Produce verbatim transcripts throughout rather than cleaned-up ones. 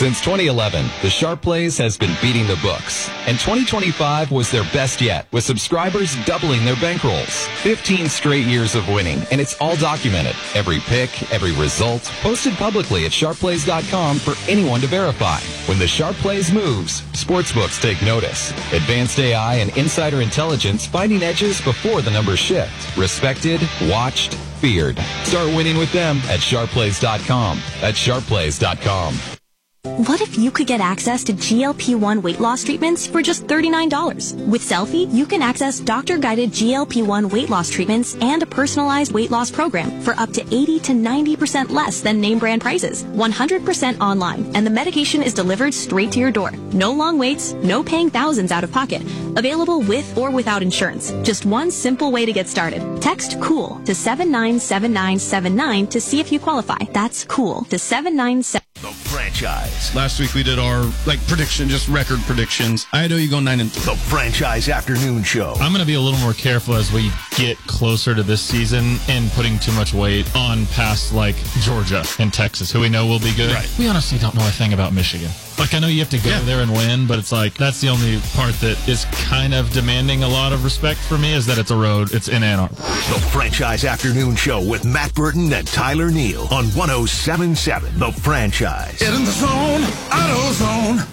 Since twenty eleven, the Sharp Plays has been beating the books, and twenty twenty-five was their best yet, with subscribers doubling their bankrolls. fifteen straight years of winning, and it's all documented. Every pick, every result, posted publicly at sharp plays dot com for anyone to verify. When the Sharp Plays moves, sportsbooks take notice. Advanced A I and insider intelligence finding edges before the numbers shift. Respected, watched, feared. Start winning with them at sharp plays dot com. That's sharp plays dot com. What if you could get access to G L P one weight loss treatments for just thirty-nine dollars? With Selfie, you can access doctor-guided G L P one weight loss treatments and a personalized weight loss program for up to eighty to ninety percent less than name brand prices. one hundred percent online, and the medication is delivered straight to your door. No long waits, no paying thousands out of pocket. Available with or without insurance. Just one simple way to get started. Text COOL to seven nine seven nine seven nine to see if you qualify. That's COOL to seven nine seven. The Franchise. Last week we did our like prediction, just record predictions. I know you go nine and three. The Franchise Afternoon Show. I'm going to be a little more careful as we get closer to this season and putting too much weight on past like Georgia and Texas, who we know will be good. Right. We honestly don't know a thing about Michigan. Like, I know you have to go Yeah. there and win, but it's like, that's the only part that is kind of demanding a lot of respect for me, is that it's a road. It's in Ann Arbor. The Franchise Afternoon Show with Matt Burton and Tyler Neal on one oh seven point seven. The Franchise. Get in the zone, auto zone.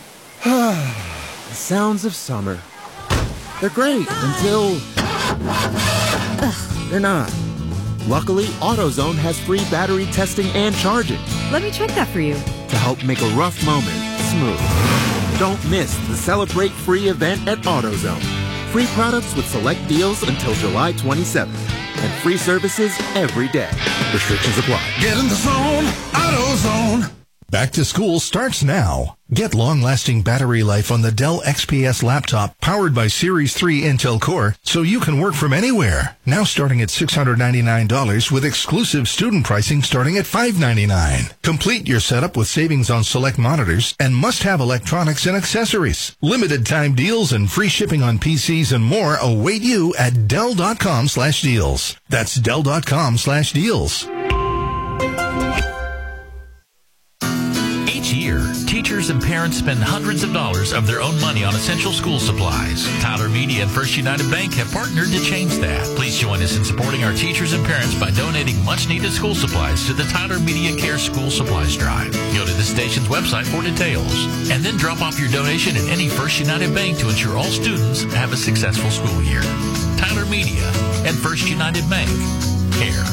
The sounds of summer. They're great until Ugh, they're not. Luckily, AutoZone has free battery testing and charging Let me check that for you. to help make a rough moment smooth. Don't miss the Celebrate Free event at AutoZone. Free products with select deals until July twenty-seventh. And free services every day. Restrictions apply. Get in the zone, AutoZone. Back to school starts now. Get long-lasting battery life on the Dell X P S laptop powered by Series three Intel Core so you can work from anywhere. Now starting at six hundred ninety-nine dollars with exclusive student pricing starting at five hundred ninety-nine dollars. Complete your setup with savings on select monitors and must-have electronics and accessories. Limited time deals and free shipping on P Cs and more await you at Dell.com slash deals. That's Dell.com slash deals. Each year, teachers and parents spend hundreds of dollars of their own money on essential school supplies. Tyler Media and First United Bank have partnered to change that. Please join us in supporting our teachers and parents by donating much-needed school supplies to the Tyler Media Care School Supplies Drive. Go to the station's website for details, and then drop off your donation at any First United Bank to ensure all students have a successful school year. Tyler Media and First United Bank. Care.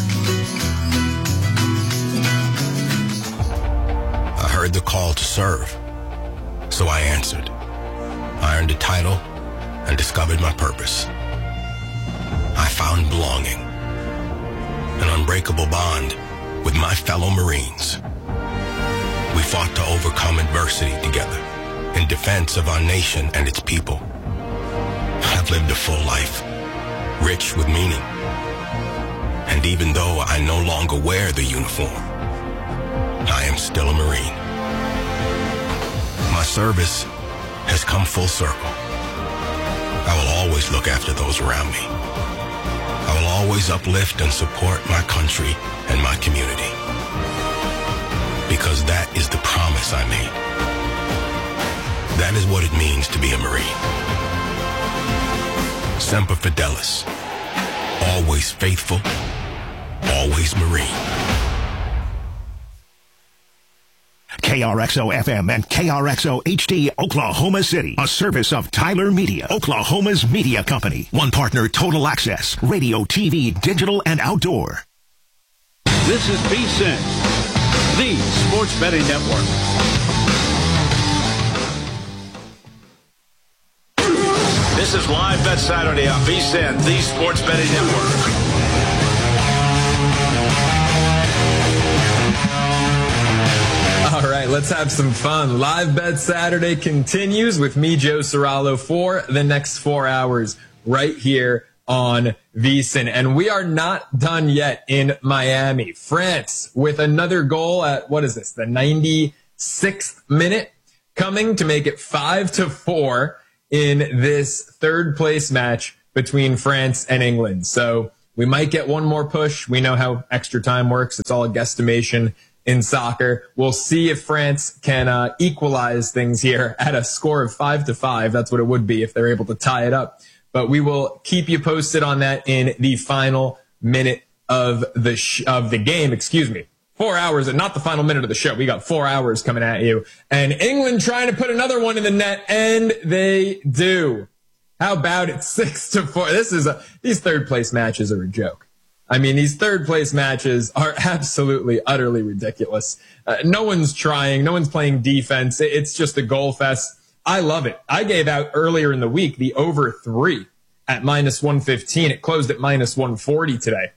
I heard the call to serve, so I answered. I earned a title and discovered my purpose. I found belonging, an unbreakable bond with my fellow Marines. We fought to overcome adversity together in defense of our nation and its people. I've lived a full life, rich with meaning. And even though I no longer wear the uniform, I am still a Marine. My service has come full circle. I will always look after those around me. I will always uplift and support my country and my community. Because that is the promise I made. That is what it means to be a Marine. Semper Fidelis. Always faithful. Always Marine. K R X O F M and K R X O H D Oklahoma City. A service of Tyler Media, Oklahoma's media company. One partner, Total Access, radio, T V, digital, and outdoor. This is V S I N, the Sports Betting Network. This is Live Bet Saturday on V S I N, the Sports Betting Network. All right, let's have some fun. Live Bet Saturday continues with me, Joe Serralo, for the next four hours right here on V S I N. And we are not done yet in Miami. France with another goal at, what is this, the ninety-sixth minute, coming to make it five to four in this third place match between France and England. So we might get one more push. We know how extra time works. It's all a guesstimation in soccer. We'll see if France can uh, equalize things here at a score of five to five. That's what it would be if they're able to tie it up. But we will keep you posted on that in the final minute of the sh- of the game. Excuse me. Four hours and not the final minute of the show. We got four hours coming at you. And England trying to put another one in the net, and they do. How about it? Six to four. This is a, these third place matches are a joke. I mean, these third place matches are absolutely, utterly ridiculous. Uh, no one's trying. No one's playing defense. It's just a goal fest. I love it. I gave out earlier in the week the over three at minus one fifteen. It closed at minus one forty today.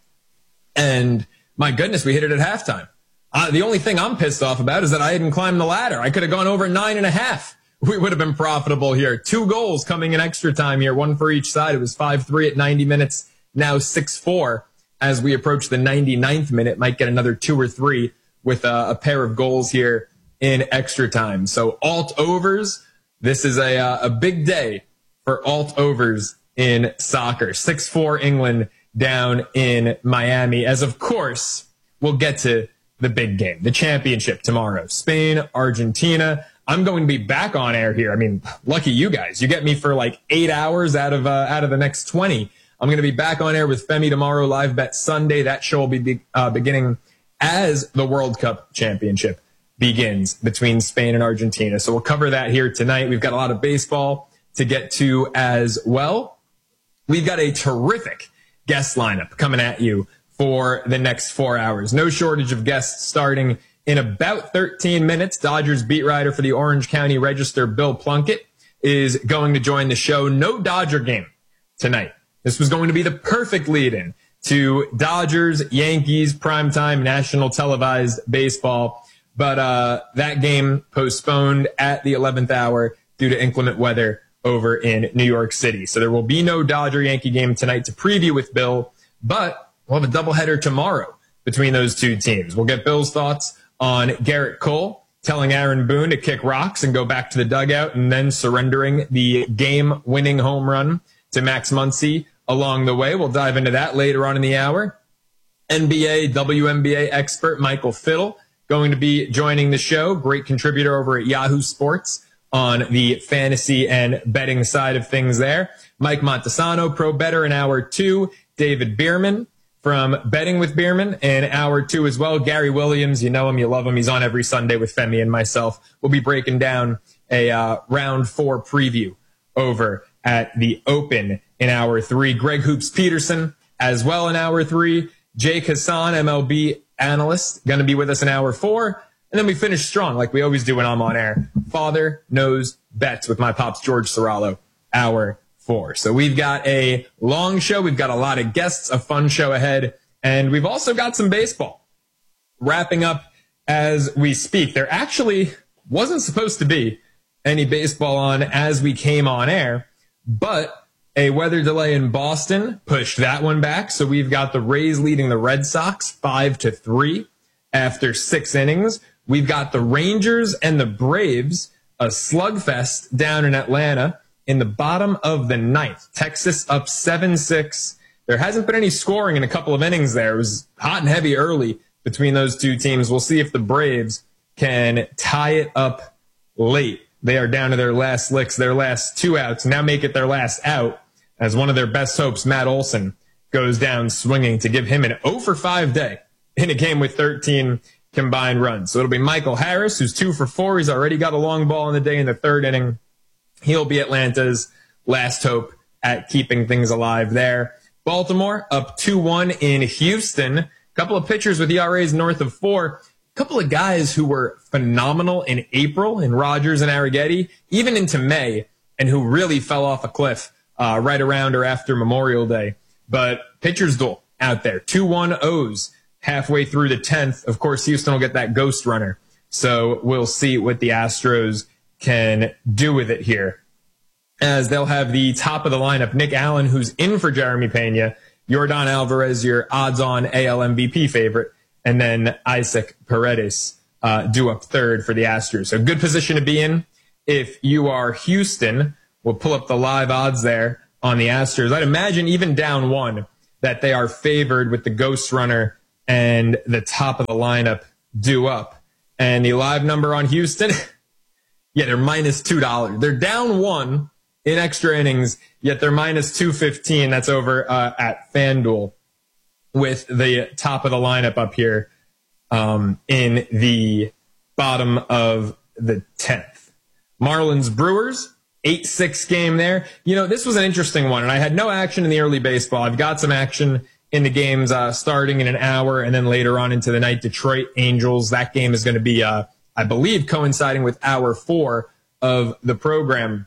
And my goodness, we hit it at halftime. Uh, the only thing I'm pissed off about is that I hadn't climbed the ladder. I could have gone over nine and a half. We would have been profitable here. Two goals coming in extra time here, one for each side. It was five three at ninety minutes, now six four as we approach the ninety-ninth minute. Might get another two or three with a, a pair of goals here in extra time. So alt overs, this is a, a big day for alt overs in soccer. six four England down in Miami, as of course we'll get to the big game, the championship tomorrow. Spain, Argentina. I'm going to be back on air here. I mean, lucky you guys. You get me for like eight hours out of uh, out of the next twenty. I'm going to be back on air with Femi tomorrow, Live Bet Sunday. That show will be uh, beginning as the World Cup championship begins between Spain and Argentina. So we'll cover that here tonight. We've got a lot of baseball to get to as well. We've got a terrific guest lineup coming at you for the next four hours. No shortage of guests starting in about thirteen minutes. Dodgers beat writer for the Orange County Register, Bill Plunkett, is going to join the show. No Dodger game tonight. This was going to be the perfect lead-in to Dodgers, Yankees, primetime, national televised baseball. But uh, that game postponed at the eleventh hour due to inclement weather over in New York City. So there will be no Dodger-Yankee game tonight to preview with Bill, but we'll have a doubleheader tomorrow between those two teams. We'll get Bill's thoughts on Garrett Cole telling Aaron Boone to kick rocks and go back to the dugout and then surrendering the game-winning home run to Max Muncy along the way. We'll dive into that later on in the hour. N B A, W N B A expert Michael Fiddle going to be joining the show. Great contributor over at Yahoo Sports on the fantasy and betting side of things there. Mike Montesano, pro bettor in hour two. David Bierman from Betting with Bierman in hour two as well. Gary Williams, you know him, you love him. He's on every Sunday with Femi and myself. We'll be breaking down a uh, round four preview over at the Open in hour three. Greg Hoops Peterson as well in hour three. Jake Hassan, M L B analyst, going to be with us in hour four. And then we finish strong like we always do when I'm on air. Father Knows Bets with my pops, George Serralo, hour four. So we've got a long show. We've got a lot of guests, a fun show ahead. And we've also got some baseball wrapping up as we speak. There actually wasn't supposed to be any baseball on as we came on air, but a weather delay in Boston pushed that one back. So we've got the Rays leading the Red Sox five to three after six innings. We've got the Rangers and the Braves, a slugfest down in Atlanta in the bottom of the ninth. Texas up seven six. There hasn't been any scoring in a couple of innings there. It was hot and heavy early between those two teams. We'll see if the Braves can tie it up late. They are down to their last licks, their last two outs, now make it their last out as one of their best hopes, Matt Olson, goes down swinging to give him an oh for five day in a game with thirteen combined runs. So it'll be Michael Harris, who's two for four. He's already got a long ball in the day in the third inning. He'll be Atlanta's last hope at keeping things alive there. Baltimore up two one in Houston. A couple of pitchers with E R As north of four. A couple of guys who were phenomenal in April in Rogers and Arrighetti, even into May, and who really fell off a cliff uh, right around or after Memorial Day. But pitchers duel out there. two one O's halfway through the tenth. Of course, Houston will get that ghost runner. So we'll see what the Astros can do with it here, as they'll have the top of the lineup, Nick Allen, who's in for Jeremy Pena, Yordan Alvarez, your odds-on A L M V P favorite, and then Isaac Paredes uh, due up third for the Astros. So good position to be in. If you are Houston, we'll pull up the live odds there on the Astros. I'd imagine even down one that they are favored with the ghost runner and the top of the lineup due up. And the live number on Houston, yeah, they're minus two dollars. They're down one in extra innings, yet they're minus two fifteen. That's over uh, at FanDuel with the top of the lineup up here um, in the bottom of the tenth. Marlins Brewers, eight six game there. You know, this was an interesting one, and I had no action in the early baseball. I've got some action in the games uh, starting in an hour, and then later on into the night, Detroit Angels. That game is going to be, uh, I believe, coinciding with hour four of the program.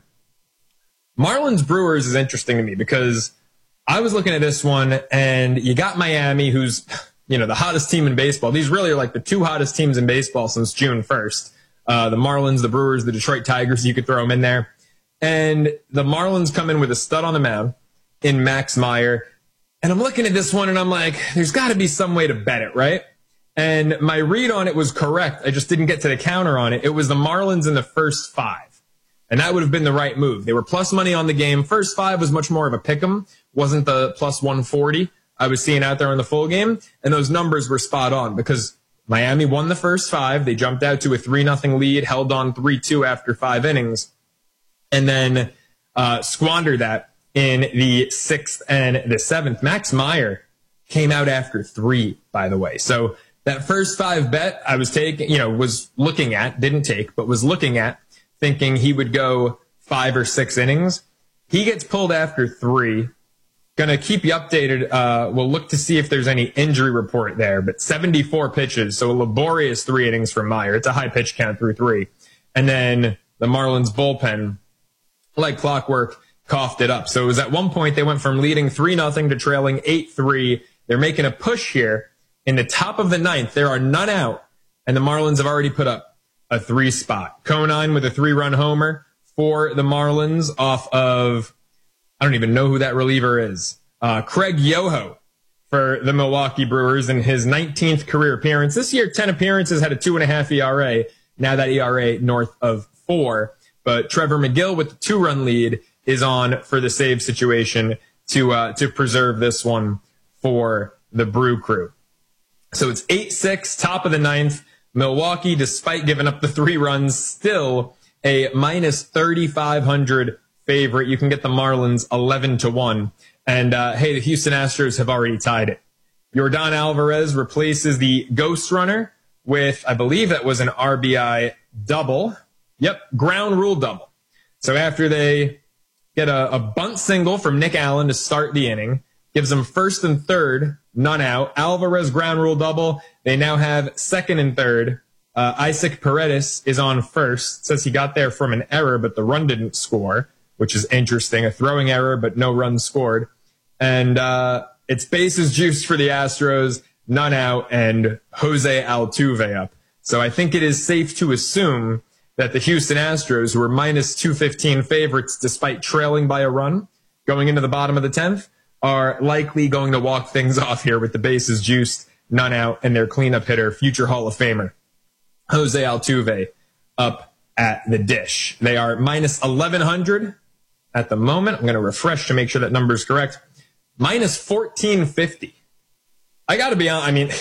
Marlins Brewers is interesting to me because I was looking at this one, and you got Miami, who's, you know, the hottest team in baseball. These really are like the two hottest teams in baseball since June first. Uh, the Marlins, the Brewers, the Detroit Tigers, you could throw them in there. And the Marlins come in with a stud on the mound in Max Meyer. And I'm looking at this one, and I'm like, there's got to be some way to bet it, right? And my read on it was correct. I just didn't get to the counter on it. It was the Marlins in the first five. And that would have been the right move. They were plus money on the game. First five was much more of a pick'em. Wasn't the plus one forty I was seeing out there in the full game. And those numbers were spot on because Miami won the first five. They jumped out to a three nothing lead, held on three two after five innings, and then uh, squandered that in the sixth and the seventh. Max Meyer came out after three, by the way. So that first five bet I was taking, you know, was looking at, didn't take, but was looking at, thinking he would go five or six innings. He gets pulled after three. Going to keep you updated. Uh, we'll look to see if there's any injury report there, but seventy-four pitches. So a laborious three innings from Meyer. It's a high pitch count through three. And then the Marlins bullpen, like clockwork, coughed it up. So it was at one point they went from leading three nothing to trailing eight three. They're making a push here in the top of the ninth. There are none out, and the Marlins have already put up a three spot. Conine with a three-run homer for the Marlins off of, I don't even know who that reliever is. Uh, Craig Yoho for the Milwaukee Brewers in his nineteenth career appearance. This year, ten appearances, had a two and a half E R A. Now that E R A north of four. But Trevor McGill with the two-run lead is on for the save situation to uh, to preserve this one for the Brew Crew. So it's eight six, top of the ninth. Milwaukee, despite giving up the three runs, still a minus thirty-five hundred favorite. You can get the Marlins eleven to one. And, uh, hey, the Houston Astros have already tied it. Yordan Alvarez replaces the ghost runner with, I believe that was an R B I double. Yep, ground rule double. So after they get a, a bunt single from Nick Allen to start the inning, gives them first and third, none out. Alvarez ground rule double. They now have second and third. Uh, Isaac Paredes is on first. Says he got there from an error, but the run didn't score, which is interesting. A throwing error, but no runs scored. And uh, it's bases juiced for the Astros, none out, and Jose Altuve up. So I think it is safe to assume that the Houston Astros, who were minus two fifteen favorites despite trailing by a run going into the bottom of the tenth, are likely going to walk things off here with the bases juiced, none out, and their cleanup hitter, future Hall of Famer, Jose Altuve, up at the dish. They are minus eleven hundred at the moment. I'm going to refresh to make sure that number is correct. Minus fourteen fifty. I got to be honest. I mean,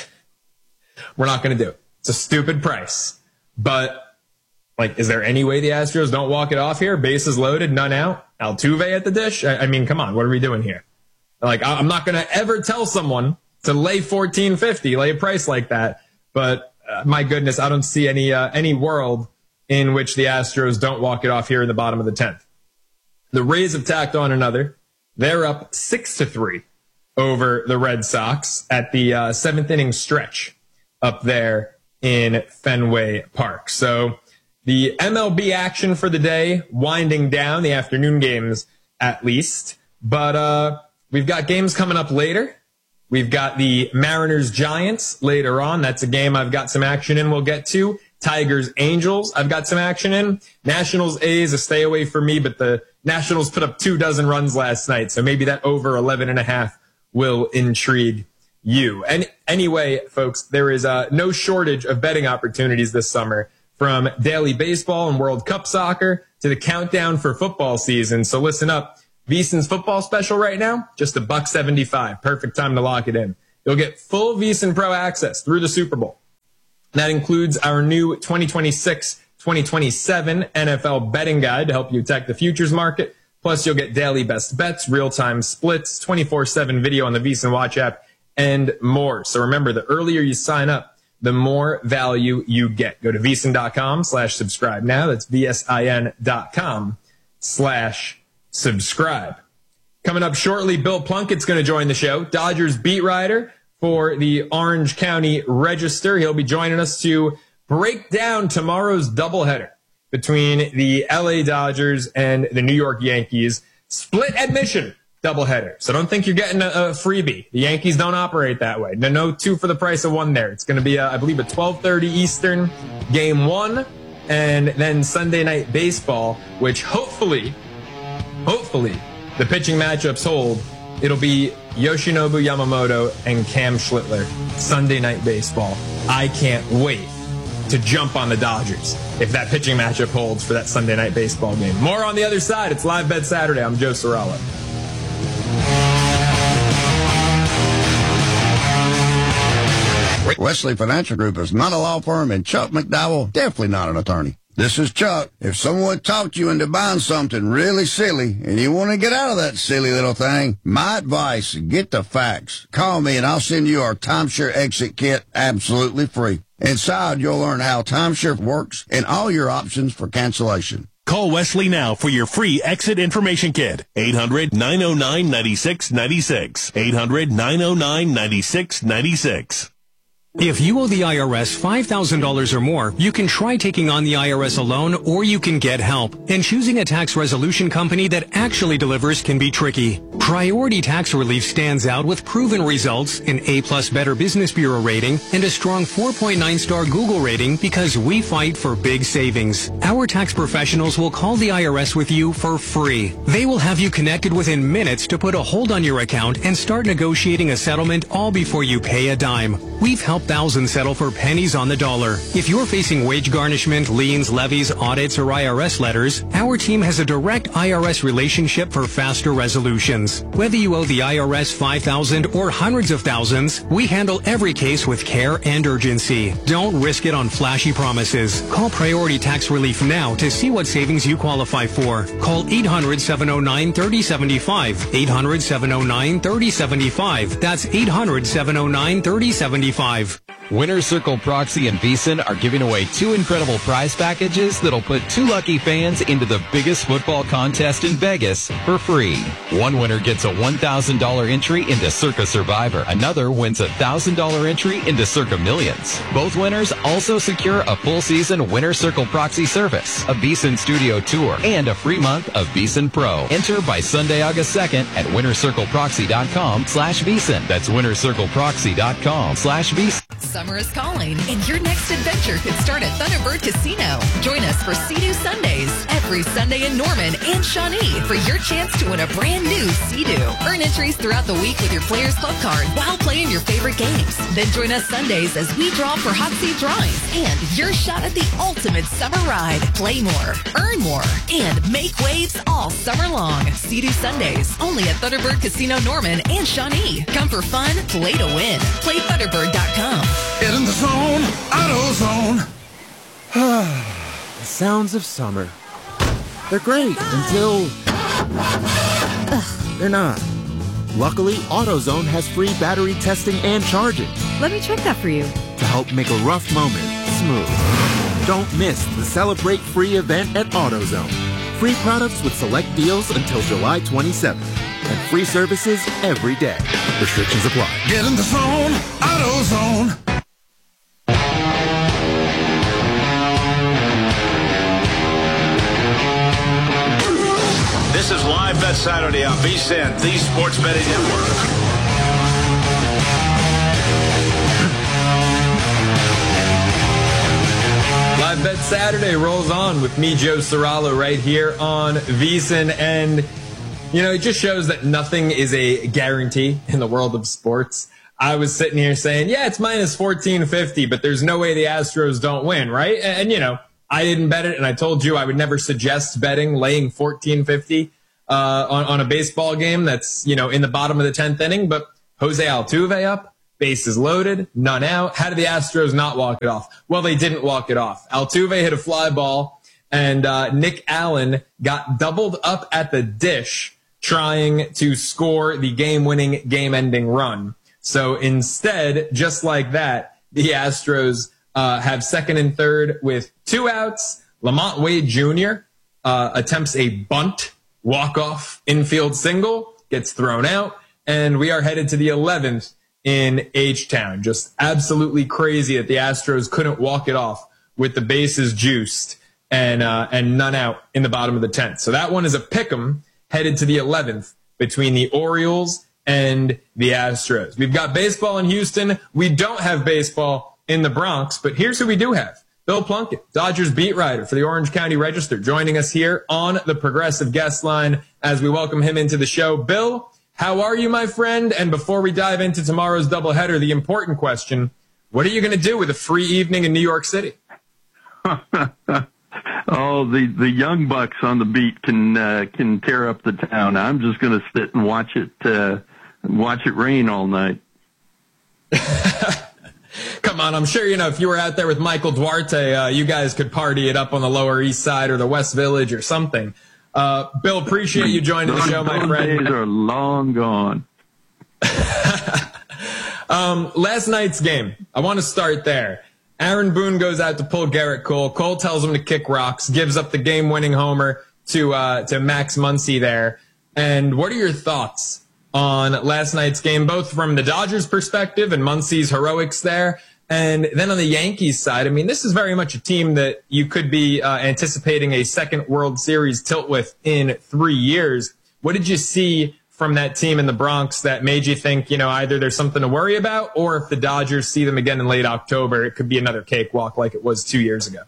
we're not going to do it. It's a stupid price. But, like, is there any way the Astros don't walk it off here? Bases loaded, none out. Altuve at the dish? I, I mean, come on. What are we doing here? Like, I'm not going to ever tell someone to lay fourteen fifty, lay a price like that. But uh, my goodness, I don't see any uh, any world in which the Astros don't walk it off here in the bottom of the tenth. The Rays have tacked on another. They're up six to three over the Red Sox at the uh, seventh inning stretch up there in Fenway Park. So the M L B action for the day winding down, the afternoon games at least. But uh, we've got games coming up later. We've got the Mariners-Giants later on. That's a game I've got some action in we'll get to. Tigers-Angels, I've got some action in. Nationals-A's, a stay away for me, but the Nationals put up two dozen runs last night, so maybe that over eleven and a half will intrigue you. And anyway, folks, there is uh, no shortage of betting opportunities this summer, from daily baseball and World Cup soccer to the countdown for football season. So listen up. VSiN's football special right now, just a buck seventy-five. Perfect time to lock it in. You'll get full VSiN Pro access through the Super Bowl. That includes our new twenty twenty-six twenty twenty-seven N F L betting guide to help you attack the futures market. Plus, you'll get daily best bets, real-time splits, twenty-four seven video on the VSiN Watch app, and more. So remember, the earlier you sign up, the more value you get. Go to VSiN.com slash subscribe now. That's V-S-I-N dot com slash subscribe. Coming up shortly, Bill Plunkett's going to join the show, Dodgers beat writer for the Orange County Register. He'll be joining us to break down tomorrow's doubleheader between the L A Dodgers and the New York Yankees. Split admission doubleheader. So don't think you're getting a, a freebie. The Yankees don't operate that way. No, no two for the price of one there. It's going to be, a, I believe, a twelve thirty Eastern game one, and then Sunday Night Baseball, which hopefully, hopefully, the pitching matchups hold. It'll be Yoshinobu Yamamoto and Cam Schlittler. Sunday Night Baseball. I can't wait to jump on the Dodgers if that pitching matchup holds for that Sunday Night Baseball game. More on the other side. It's Live Bet Saturday. I'm Joe Serralo. Wesley Financial Group is not a law firm, and Chuck McDowell definitely not an attorney. This is Chuck. If someone talked you into buying something really silly and you want to get out of that silly little thing, my advice, get the facts. Call me and I'll send you our timeshare exit kit absolutely free. Inside, you'll learn how timeshare works and all your options for cancellation. Call Wesley now for your free exit information kit. eight hundred nine oh nine nine six nine six. eight hundred nine oh nine nine six nine six. If you owe the I R S five thousand dollars or more, you can try taking on the I R S alone, or you can get help. And choosing a tax resolution company that actually delivers can be tricky. Priority Tax Relief stands out with proven results, an A-plus Better Business Bureau rating, and a strong four point nine star Google rating because we fight for big savings. Our tax professionals will call the I R S with you for free. They will have you connected within minutes to put a hold on your account and start negotiating a settlement all before you pay a dime. We've helped thousands settle for pennies on the dollar. If you're facing wage garnishment, liens, levies, audits, or I R S letters, our team has a direct I R S relationship for faster resolutions. Whether you owe the I R S five thousand dollars or hundreds of thousands, we handle every case with care and urgency. Don't risk it on flashy promises. Call Priority Tax Relief now to see what savings you qualify for. Call eight hundred seven oh nine three oh seven five. eight hundred seven oh nine three oh seven five. That's eight hundred seven oh nine three oh seven five. Winner Circle Proxy and VSiN are giving away two incredible prize packages that'll put two lucky fans into the biggest football contest in Vegas for free. One winner gets a one thousand dollars entry into Circa Survivor. Another wins a one thousand dollars entry into Circa Millions. Both winners also secure a full season Winner Circle Proxy service, a VSiN studio tour, and a free month of VSiN Pro. Enter by Sunday, August second at winnercircleproxy.com slash VSiN. That's winnercircleproxy.com slash VSiN. Summer is calling, and your next adventure could start at Thunderbird Casino. Join us for Sea-Doo Sundays every Sunday in Norman and Shawnee for your chance to win a brand new Sea-Doo. Earn entries throughout the week with your Players Club card while playing your favorite games. Then join us Sundays as we draw for hot seat drawings and your shot at the ultimate summer ride. Play more, earn more, and make waves all summer long. Sea-Doo Sundays only at Thunderbird Casino Norman and Shawnee. Come for fun, play to win. Play Thunderbird dot com. Get in the zone, AutoZone. The sounds of summer. They're great until Ugh, they're not. Luckily, AutoZone has free battery testing and charging. Let me check that for you. To help make a rough moment smooth. Don't miss the Celebrate Free event at AutoZone. Free products with select deals until July twenty-seventh. And free services every day. Restrictions apply. Get in the zone, AutoZone. This is Live Bet Saturday on VSiN, the Sports Betting Network. Live Bet Saturday rolls on with me, Joe Serralo, right here on VSiN. And, you know, it just shows that nothing is a guarantee in the world of sports. I was sitting here saying, yeah, it's minus fourteen fifty, but there's no way the Astros don't win, right? And, and you know, I didn't bet it, and I told you I would never suggest betting laying fourteen fifty uh, on, on a baseball game that's, you know, in the bottom of the tenth inning. But Jose Altuve up, bases loaded, none out. How did the Astros not walk it off? Well, they didn't walk it off. Altuve hit a fly ball, and uh, Nick Allen got doubled up at the dish trying to score the game-winning, game-ending run. So instead, just like that, the Astros uh, have second and third with two outs. Lamont Wade Junior Uh, attempts a bunt, walk-off, infield single, gets thrown out, and we are headed to the eleventh in H-Town. Just absolutely crazy that the Astros couldn't walk it off with the bases juiced and uh, and none out in the bottom of the tenth. So that one is a pick'em headed to the eleventh between the Orioles and the Astros. We've got baseball in Houston. We don't have baseball in the Bronx, but here's who we do have. Bill Plunkett, Dodgers beat writer for the Orange County Register, joining us here on the Progressive Guest Line as we welcome him into the show. Bill, how are you, my friend? And before we dive into tomorrow's doubleheader, the important question, what are you going to do with a free evening in New York City? Oh, the, the young bucks on the beat can uh, can tear up the town. I'm just going to sit and watch it uh, watch it rain all night. Come on, I'm sure, you know, if you were out there with Michael Duarte, uh, you guys could party it up on the Lower East Side or the West Village or something. Uh, Bill, appreciate you joining the show, my friend. Those days are long gone. um, last night's game, I want to start there. Aaron Boone goes out to pull Garrett Cole. Cole tells him to kick rocks, gives up the game-winning homer to uh, to Max Muncy there. And what are your thoughts on last night's game, both from the Dodgers' perspective and Muncy's heroics there, and then on the Yankees side? I mean, this is very much a team that you could be uh, anticipating a second World Series tilt with in three years. What did you see from that team in the Bronx that made you think, you know, either there's something to worry about, or if the Dodgers see them again in late October, it could be another cakewalk like it was two years ago?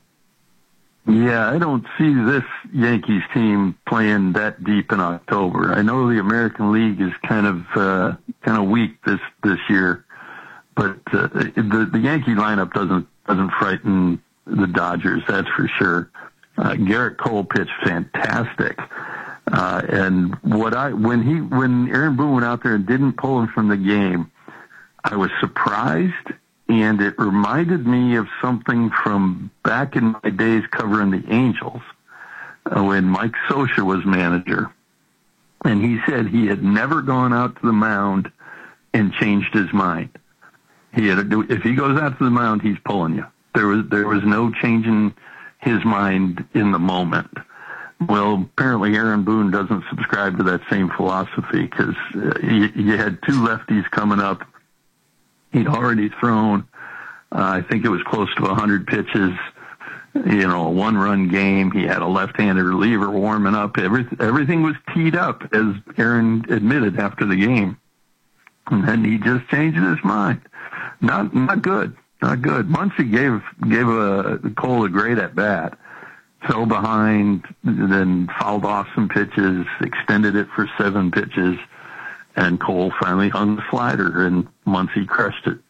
Yeah, I don't see this Yankees team playing that deep in October. I know the American League is kind of uh, kind of weak this this year, but uh, the the Yankee lineup doesn't doesn't frighten the Dodgers. That's for sure. Uh, Garrett Cole pitched fantastic, uh, and what I when he when Aaron Boone went out there and didn't pull him from the game, I was surprised. And it reminded me of something from back in my days covering the Angels uh, when Mike Scioscia was manager. And he said he had never gone out to the mound and changed his mind. He had to, if he goes out to the mound, he's pulling you. There was there was no changing his mind in the moment. Well, apparently Aaron Boone doesn't subscribe to that same philosophy, because uh, you, you had two lefties coming up. He'd already thrown, uh, I think it was close to one hundred pitches, you know, a one-run game. He had a left-handed reliever warming up. Every, everything was teed up, as Aaron admitted after the game. And then he just changes his mind. Not not good. Not good. Muncy gave gave a, Cole a great at-bat. Fell behind, then fouled off some pitches, extended it for seven pitches. And Cole finally hung the slider, and Muncy crushed it.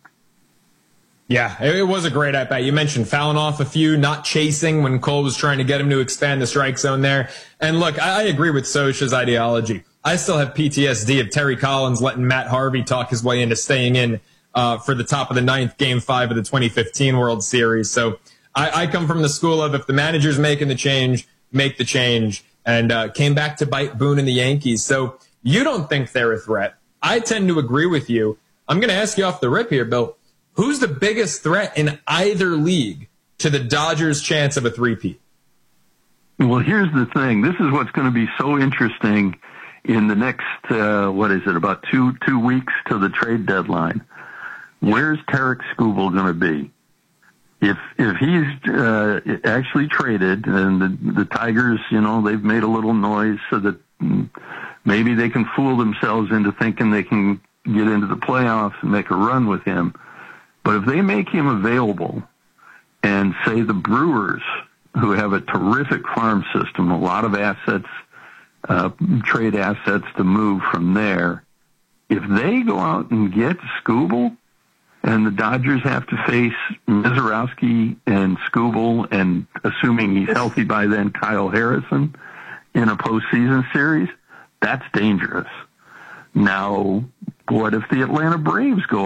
Yeah, it was a great at-bat. You mentioned fouling off a few, not chasing when Cole was trying to get him to expand the strike zone there. And look, I agree with Scioscia's ideology. I still have P T S D of Terry Collins letting Matt Harvey talk his way into staying in uh, for the top of the ninth, game five of the twenty fifteen World Series. So I, I come from the school of, if the manager's making the change, make the change, and uh, came back to bite Boone and the Yankees. So you don't think they're a threat. I tend to agree with you. I'm going to ask you off the rip here, Bill. Who's the biggest threat in either league to the Dodgers' chance of a three-peat? Well, here's the thing. This is what's going to be so interesting in the next, uh, what is it, about two two weeks to the trade deadline. Where's Tarik Skubal going to be? If if he's uh, actually traded, and the, the Tigers, you know, they've made a little noise so that maybe they can fool themselves into thinking they can get into the playoffs and make a run with him. But if they make him available, and say the Brewers, who have a terrific farm system, a lot of assets, uh, trade assets to move from there, if they go out and get Skubal, and the Dodgers have to face Mizorowski and Skubal, and assuming he's healthy by then, Kyle Harrison in a postseason series, that's dangerous. Now, what if the Atlanta Braves go out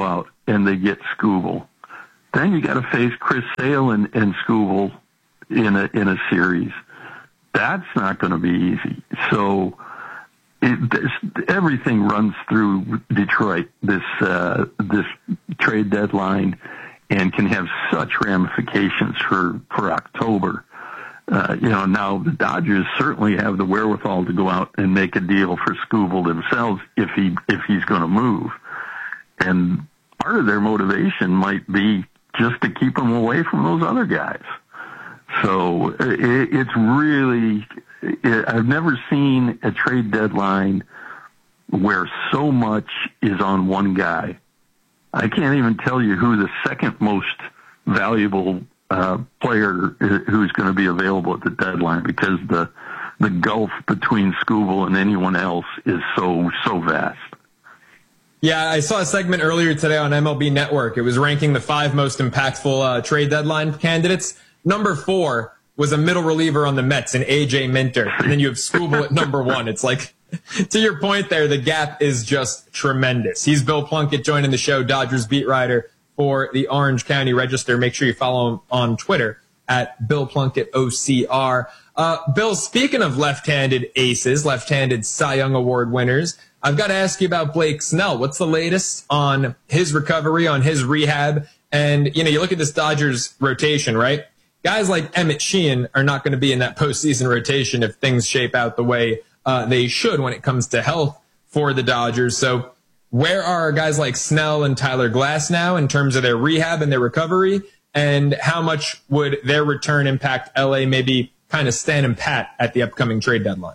and they get Skubal. Then you got to face Chris Sale and, and Skubal in a in a series. That's not going to be easy. So it, this, everything runs through Detroit this uh, this trade deadline, and can have such ramifications for for October. Uh, you know, now the Dodgers certainly have the wherewithal to go out and make a deal for Skubal themselves if he if he's going to move, and part of their motivation might be just to keep him away from those other guys. So it, it's really, it, I've never seen a trade deadline where so much is on one guy. I can't even tell you who the second most valuable uh, player who's going to be available at the deadline, because the the gulf between Skubal and anyone else is so so vast. Yeah, I saw a segment earlier today on M L B Network. It was ranking the five most impactful uh, trade deadline candidates. Number four was a middle reliever on the Mets in A J Minter. And then you have Skubal at number one. It's like, to your point there, the gap is just tremendous. He's Bill Plunkett, joining the show, Dodgers beat writer for the Orange County Register. Make sure you follow him on Twitter at Bill Plunkett O C R. Uh, Bill, speaking of left-handed aces, left-handed Cy Young Award winners, I've got to ask you about Blake Snell. What's the latest on his recovery, on his rehab? And, you know, you look at this Dodgers rotation, right? Guys like Emmett Sheehan are not going to be in that postseason rotation if things shape out the way uh, they should when it comes to health for the Dodgers. So where are guys like Snell and Tyler Glass now in terms of their rehab and their recovery? And how much would their return impact L A maybe kind of standing pat at the upcoming trade deadline?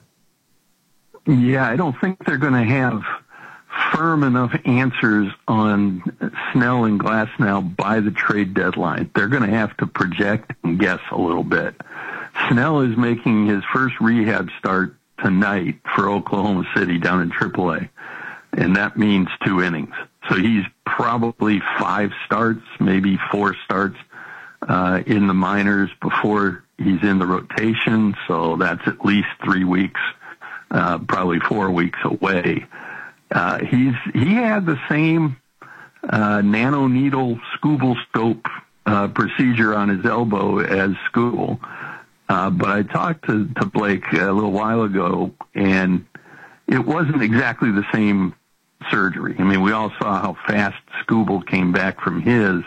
Yeah, I don't think they're going to have firm enough answers on Snell and Glass now by the trade deadline. They're going to have to project and guess a little bit. Snell is making his first rehab start tonight for Oklahoma City down in triple A, and that means two innings. So he's probably five starts, maybe four starts uh, in the minors before he's in the rotation, so that's at least three weeks. Uh, probably four weeks away. Uh, he's he had the same uh, nanoneedle Skubal scope uh, procedure on his elbow as Skubal, uh, but I talked to, to Blake a little while ago, and it wasn't exactly the same surgery. I mean, we all saw how fast Skubal came back from his,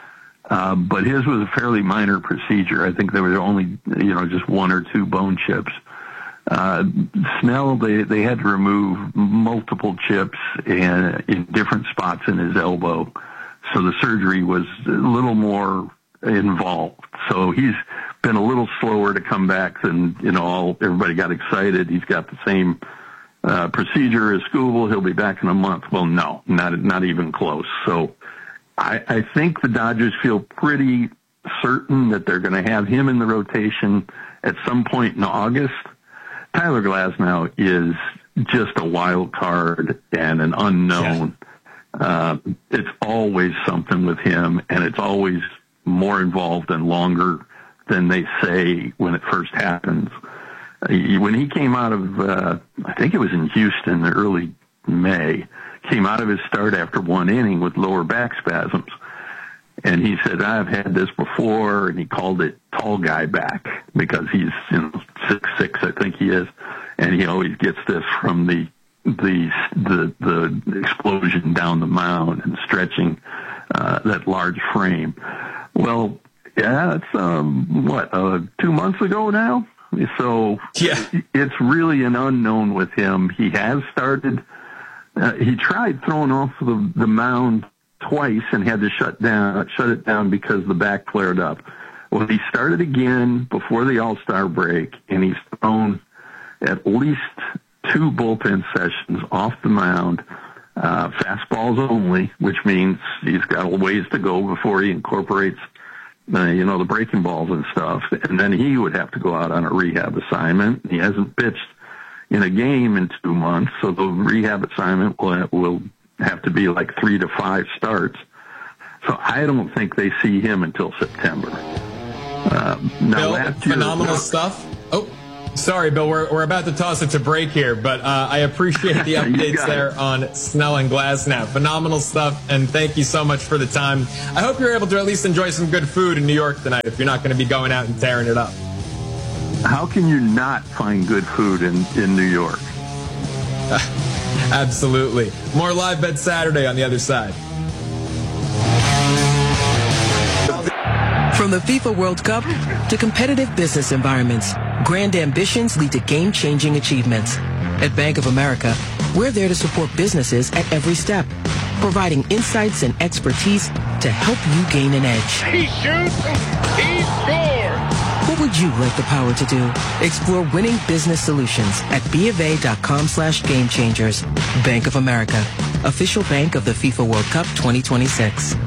uh, but his was a fairly minor procedure. I think there was only you know just one or two bone chips. Uh, Snell, they, they had to remove multiple chips and in different spots in his elbow. So the surgery was a little more involved. So he's been a little slower to come back than, you know, all, everybody got excited. He's got the same, uh, procedure as Skubal. He'll be back in a month. Well, no, not, not even close. So I, I think the Dodgers feel pretty certain that they're going to have him in the rotation at some point in August. Tyler Glasnow is just a wild card and an unknown. Yeah. Uh, it's always something with him, and it's always more involved and longer than they say when it first happens. Uh, when he came out of, uh, I think it was in Houston, early May, came out of his start after one inning with lower back spasms. And he said, I've had this before, and he called it tall guy back because he's, you know, six six, I think he is, and he always gets this from the the the, the explosion down the mound and stretching uh, that large frame. Well, yeah, it's um, what uh, two months ago now, so yeah. It's really an unknown with him. He has started. Uh, he tried throwing off the the mound twice and had to shut down, shut it down because the back flared up. Well, he started again before the All-Star break, and he's thrown at least two bullpen sessions off the mound, uh, fastballs only, which means he's got a ways to go before he incorporates, uh, you know, the breaking balls and stuff. And then he would have to go out on a rehab assignment. He hasn't pitched in a game in two months, so the rehab assignment will, will have to be like three to five starts. So I don't think they see him until September. Um, now Bill, last year, phenomenal stuff. Oh, Sorry, Bill, we're, we're about to toss it to break here, but uh, I appreciate the updates there on Snell and Glasnow. Phenomenal stuff, and thank you so much for the time. I hope you're able to at least enjoy some good food in New York tonight if you're not going to be going out and tearing it up. How can you not find good food in, in New York? Absolutely. More Live Bet Saturday on the other side. From the FIFA World Cup to competitive business environments, grand ambitions lead to game-changing achievements. At Bank of America, we're there to support businesses at every step, providing insights and expertise to help you gain an edge. He shoots, he scores! What would you like the power to do? Explore winning business solutions at BofA.com slash game changers. Bank of America, official bank of the FIFA World Cup twenty twenty-six.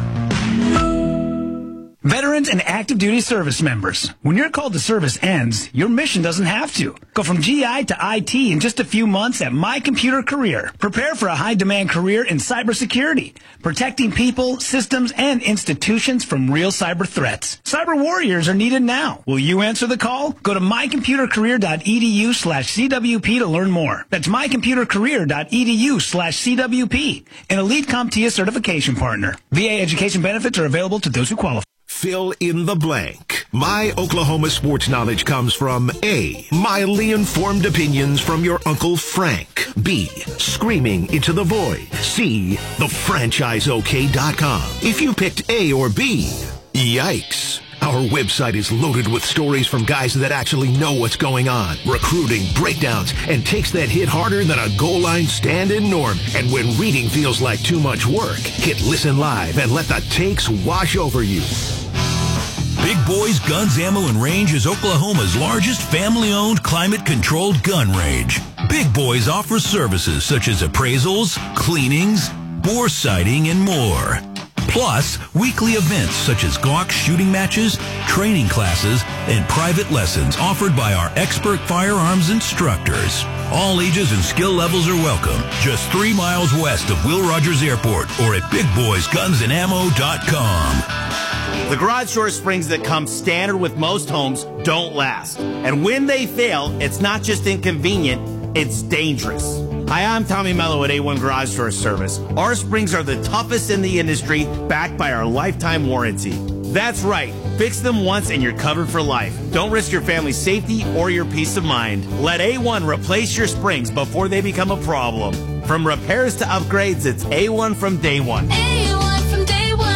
Veterans and active duty service members, when your call to service ends, your mission doesn't have to. Go from G I to I T in just a few months at My Computer Career. Prepare for a high-demand career in cybersecurity, protecting people, systems, and institutions from real cyber threats. Cyber warriors are needed now. Will you answer the call? Go to mycomputercareer.edu slash CWP to learn more. That's mycomputercareer.edu slash CWP, an Elite CompTIA certification partner. V A education benefits are available to those who qualify. Fill in the blank. My Oklahoma sports knowledge comes from A, mildly informed opinions from your Uncle Frank. B, screaming into the void. C, the franchise O K dot com. If you picked A or B, yikes. Our website is loaded with stories from guys that actually know what's going on. Recruiting, breakdowns, and takes that hit harder than a goal line stand-in norm. And when reading feels like too much work, hit Listen Live and let the takes wash over you. Big Boys Guns, Ammo, and Range is Oklahoma's largest family-owned, climate-controlled gun range. Big Boys offers services such as appraisals, cleanings, bore sighting, and more. Plus, weekly events such as Glock shooting matches, training classes, and private lessons offered by our expert firearms instructors. All ages and skill levels are welcome. Just three miles west of Will Rogers Airport or at big boys guns and ammo dot com. The garage door springs that come standard with most homes don't last. And when they fail, it's not just inconvenient, it's dangerous. Hi, I'm Tommy Mello at A one Garage Door Service. Our springs are the toughest in the industry, backed by our lifetime warranty. That's right. Fix them once and you're covered for life. Don't risk your family's safety or your peace of mind. Let A one replace your springs before they become a problem. From repairs to upgrades, it's A one from day one. A one from day one.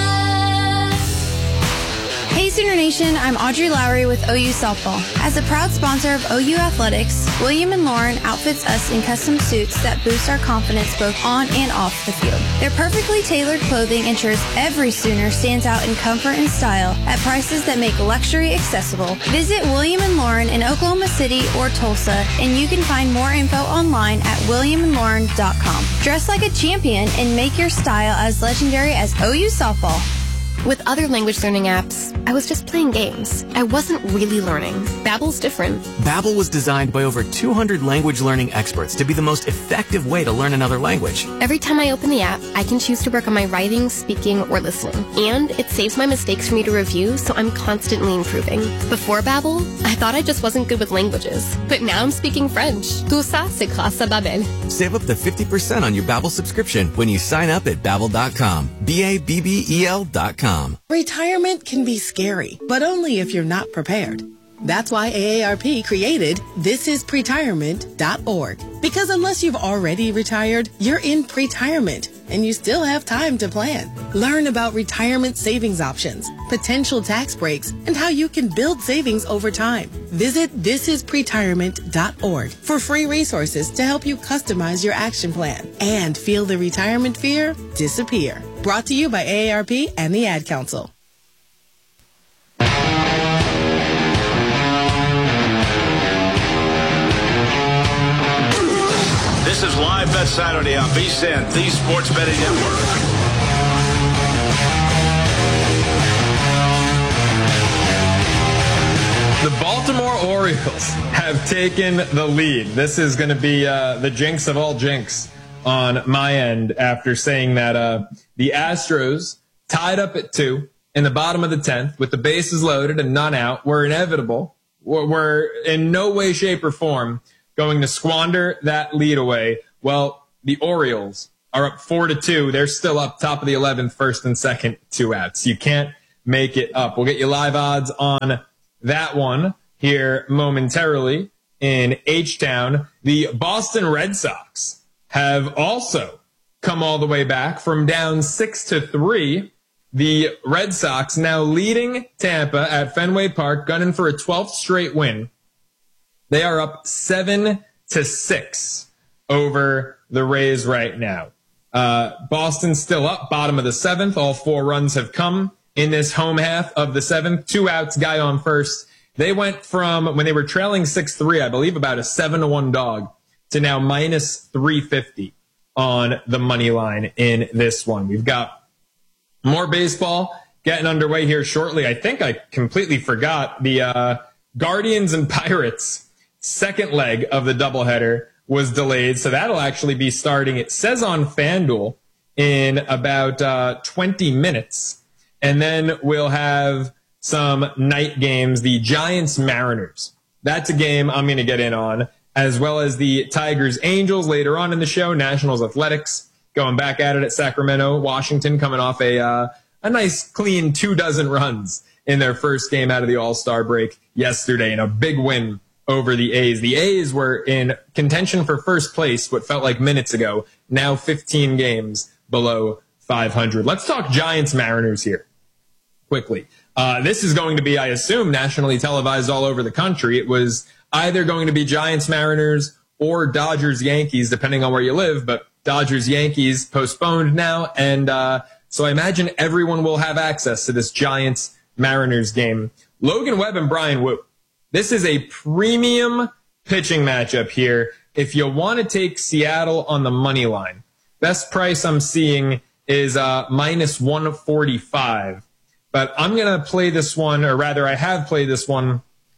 Hey Sooner Nation, I'm Audrey Lowry with O U Softball. As a proud sponsor of O U Athletics, William and Lauren outfits us in custom suits that boost our confidence both on and off the field. Their perfectly tailored clothing ensures every Sooner stands out in comfort and style at prices that make luxury accessible. Visit William and Lauren in Oklahoma City or Tulsa, and you can find more info online at william and lauren dot com. Dress like a champion and make your style as legendary as O U Softball. With other language learning apps, I was just playing games. I wasn't really learning. Babbel's different. Babbel was designed by over two hundred language learning experts to be the most effective way to learn another language. Every time I open the app, I can choose to work on my writing, speaking, or listening. And it saves my mistakes for me to review, so I'm constantly improving. Before Babbel, I thought I just wasn't good with languages. But now I'm speaking French. Tout ça, c'est grâce à Babbel. Save up to fifty percent on your Babbel subscription when you sign up at babbel dot com. B A B B E L dot com. Retirement can be scary, but only if you're not prepared. That's why A A R P created this is pretirement dot org. Because unless you've already retired, you're in pretirement, and you still have time to plan. Learn about retirement savings options, potential tax breaks, and how you can build savings over time. Visit this is pretirement dot org for free resources to help you customize your action plan and feel the retirement fear disappear. Brought to you by A A R P and the Ad Council. This is Live Bet Saturday on V S I N, the Sports Betting Network. The Baltimore Orioles have taken the lead. This is going to be uh, the jinx of all jinx on my end after saying that uh, the Astros tied up at two in the bottom of the tenth with the bases loaded and none out were inevitable. were in no way, shape, or form going to squander that lead away. Well, the Orioles are up four to two. They're still up top of the eleventh, first and second, two outs. You can't make it up. We'll get you live odds on that one here momentarily in H-Town. The Boston Red Sox have also come all the way back from down six to three. The Red Sox now leading Tampa at Fenway Park, gunning for a twelfth straight win. They are up seven to six over the Rays right now. Uh, Boston's still up, bottom of the seventh. All four runs have come in this home half of the seventh. Two outs, guy on first. They went from, when they were trailing six three, I believe about a seven to one dog, to now minus three fifty on the money line in this one. We've got more baseball getting underway here shortly. I think I completely forgot the uh, Guardians and Pirates second leg of the doubleheader was delayed. So that'll actually be starting, it says on FanDuel, in about uh, twenty minutes. And then we'll have some night games. The Giants Mariners. That's a game I'm going to get in on, as well as the Tigers Angels later on in the show. Nationals Athletics going back at it at Sacramento. Washington coming off a uh, a nice clean two dozen runs in their first game out of the All-Star break yesterday, and a big win over the A's. The A's were in contention for first place what felt like minutes ago, now fifteen games below five hundred. Let's talk Giants Mariners here quickly. Uh, this is going to be, I assume, nationally televised all over the country. It was either going to be Giants Mariners or Dodgers Yankees, depending on where you live, but Dodgers Yankees postponed now, and uh, so I imagine everyone will have access to this Giants Mariners game. Logan Webb and Brian Wu. This is a premium pitching matchup here. If you want to take Seattle on the money line, best price I'm seeing is uh, minus one forty-five. But I'm going to play this one, or rather I have played this one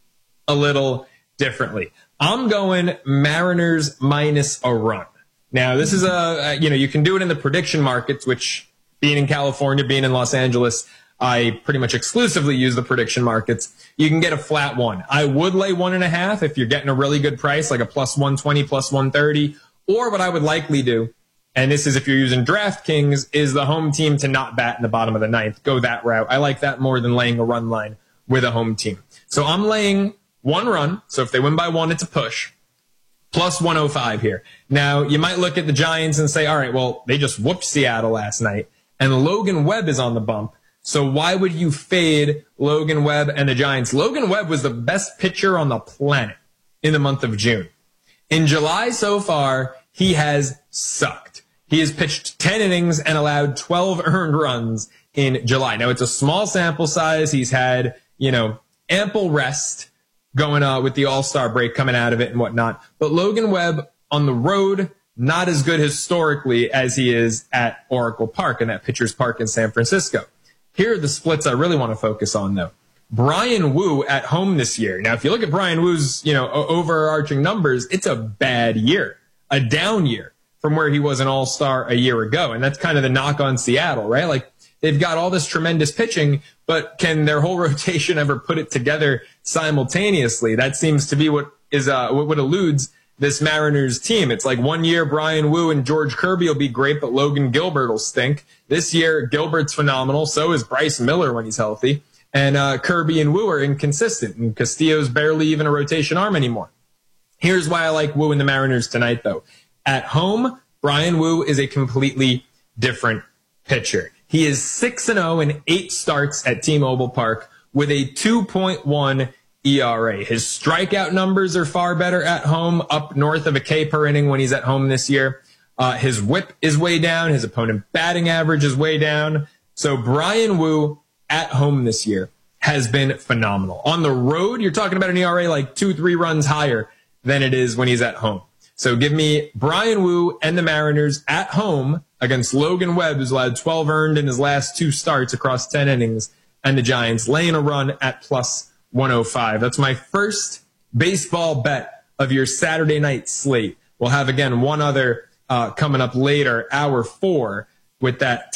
a little differently. I'm going Mariners minus a run. Now, this is a, you know, you can do it in the prediction markets, which being in California, being in Los Angeles, I pretty much exclusively use the prediction markets. You can get a flat one. I would lay one and a half if you're getting a really good price, like a plus one twenty, plus one thirty. Or what I would likely do, and this is if you're using DraftKings, is the home team to not bat in the bottom of the ninth. Go that route. I like that more than laying a run line with a home team. So I'm laying one run. So if they win by one, it's a push. Plus one oh five here. Now, you might look at the Giants and say, all right, well, they just whooped Seattle last night, and Logan Webb is on the bump. So why would you fade Logan Webb and the Giants? Logan Webb was the best pitcher on the planet in the month of June. In July so far, he has sucked. He has pitched ten innings and allowed twelve earned runs in July. Now, it's a small sample size. He's had, you know, ample rest going uh, with the All-Star break coming out of it and whatnot. But Logan Webb on the road, not as good historically as he is at Oracle Park and at Pitchers Park in San Francisco. Here are the splits I really want to focus on, though. Brian Wu at home this year. Now, if you look at Brian Wu's, you know, overarching numbers, it's a bad year, a down year from where he was an all-star a year ago. And that's kind of the knock on Seattle, right? Like, they've got all this tremendous pitching, but can their whole rotation ever put it together simultaneously? That seems to be what is uh, what eludes this Mariners team. It's like one year Brian Wu and George Kirby will be great, but Logan Gilbert will stink. This year, Gilbert's phenomenal. So is Bryce Miller when he's healthy. And uh, Kirby and Wu are inconsistent. And Castillo's barely even a rotation arm anymore. Here's why I like Wu and the Mariners tonight, though. At home, Brian Wu is a completely different pitcher. He is six and oh in eight starts at T-Mobile Park with a two point one E R A. His strikeout numbers are far better at home, up north of a K per inning when he's at home this year. Uh, his whip is way down. His opponent batting average is way down. So Brian Wu at home this year has been phenomenal. On the road, you're talking about an E R A like two, three runs higher than it is when he's at home. So give me Brian Wu and the Mariners at home against Logan Webb, who's allowed twelve earned in his last two starts across ten innings, and the Giants laying a run at plus one oh five. That's my first baseball bet of your Saturday night slate. We'll have, again, one other uh, coming up later, hour four, with that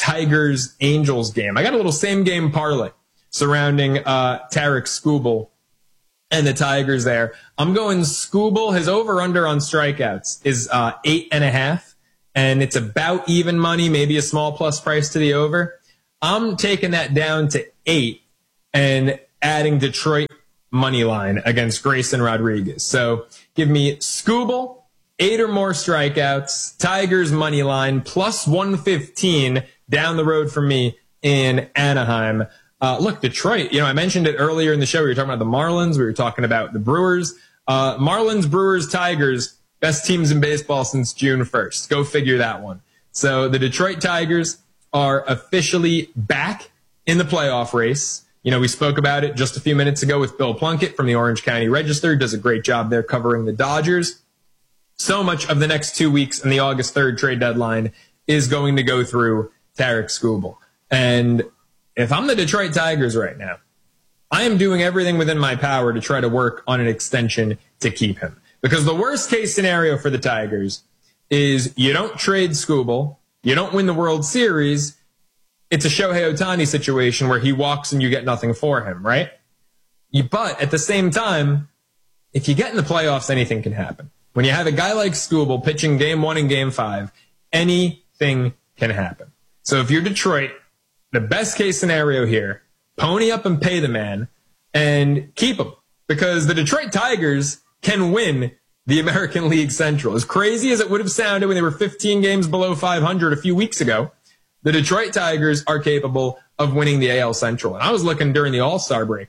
Tigers-Angels game. I got a little same-game parlay surrounding uh, Tarek Skubal and the Tigers there. I'm going Skubal. His over-under on strikeouts is uh, eight and a half, and it's about even money, maybe a small plus price to the over. I'm taking that down to eight and adding Detroit money line against Grayson Rodriguez. So give me Skubal, eight or more strikeouts, Tigers money line, plus one fifteen down the road from me in Anaheim. Uh, look, Detroit, you know, I mentioned it earlier in the show. We were talking about the Marlins. We were talking about the Brewers. Uh, Marlins, Brewers, Tigers, best teams in baseball since June first. Go figure that one. So the Detroit Tigers are officially back in the playoff race. You know, we spoke about it just a few minutes ago with Bill Plunkett from the Orange County Register. Does a great job there covering the Dodgers. So much of the next two weeks and the August third trade deadline is going to go through Tarik Skubal. And if I'm the Detroit Tigers right now, I am doing everything within my power to try to work on an extension to keep him. Because the worst case scenario for the Tigers is you don't trade Skubal, you don't win the World Series. It's a Shohei Ohtani situation where he walks and you get nothing for him, right? You, but at the same time, if you get in the playoffs, anything can happen. When you have a guy like Skubal pitching game one and game five, anything can happen. So if you're Detroit, the best case scenario here, pony up and pay the man and keep him, because the Detroit Tigers can win the American League Central. As crazy as it would have sounded when they were fifteen games below five hundred a few weeks ago, the Detroit Tigers are capable of winning the A L Central. And I was looking during the All-Star break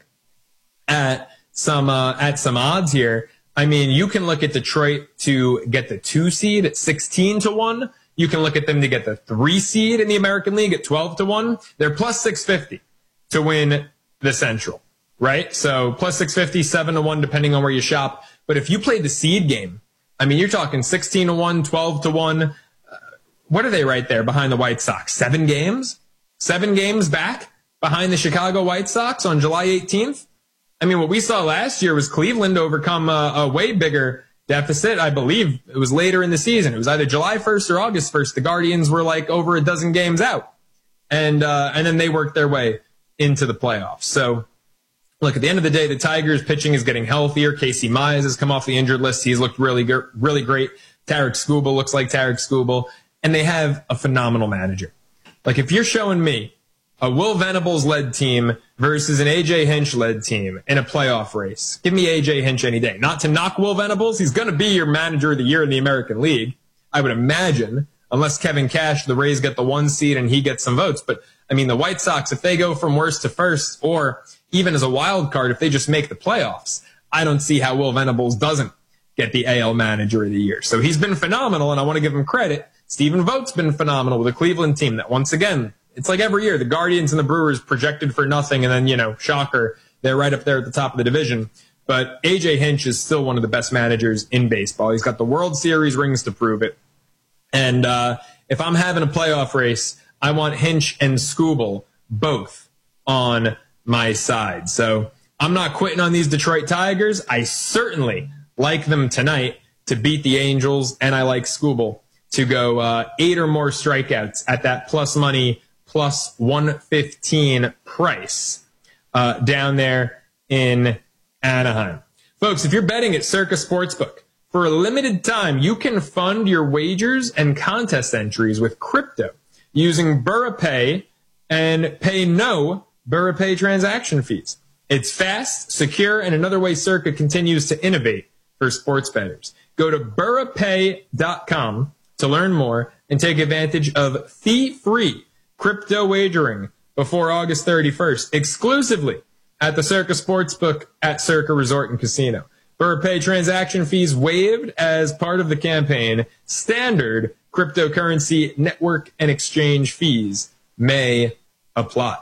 at some uh, at some odds here. I mean, you can look at Detroit to get the two seed at sixteen to one. You can look at them to get the three seed in the American League at twelve to one. They're plus six fifty to win the Central, right? So plus six fifty, seven to one, depending on where you shop. But if you play the seed game, I mean, you're talking sixteen to one, twelve to one. Uh, what are they right there behind the White Sox? Seven games? Seven games back behind the Chicago White Sox on July eighteenth? I mean, what we saw last year was Cleveland overcome a, a way bigger deficit. I believe it was later in the season. It was either July first or August first. The Guardians were like over a dozen games out. And, uh, and then they worked their way into the playoffs. So look, at the end of the day, the Tigers pitching is getting healthier. Casey Mize has come off the injured list. He's looked really, really great. Tarik Skubal looks like Tarik Skubal, and they have a phenomenal manager. Like if you're showing me a Will Venables-led team versus an A J Hinch-led team in a playoff race, give me A J Hinch any day. Not to knock Will Venables. He's going to be your manager of the year in the American League, I would imagine, unless Kevin Cash, the Rays, get the one seed and he gets some votes. But, I mean, the White Sox, if they go from worst to first, or even as a wild card, if they just make the playoffs, I don't see how Will Venables doesn't get the A L manager of the year. So he's been phenomenal, and I want to give him credit. Stephen Vogt's been phenomenal with a Cleveland team that, once again, it's like every year, the Guardians and the Brewers projected for nothing, and then, you know, shocker, they're right up there at the top of the division. But A J Hinch is still one of the best managers in baseball. He's got the World Series rings to prove it. And uh, if I'm having a playoff race, I want Hinch and Skubal both on my side. So I'm not quitting on these Detroit Tigers. I certainly like them tonight to beat the Angels, and I like Skubal to go uh, eight or more strikeouts at that plus money, plus one fifteen price uh, down there in Anaheim. Folks, if you're betting at Circa Sportsbook, for a limited time, you can fund your wagers and contest entries with crypto using BurraPay and pay no BurraPay transaction fees. It's fast, secure, and another way Circa continues to innovate for sports bettors. Go to Burra Pay dot com to learn more and take advantage of fee-free crypto wagering before August thirty-first, exclusively at the Circa Sportsbook at Circa Resort and Casino. BurraPay transaction fees waived as part of the campaign. Standard cryptocurrency network and exchange fees may apply.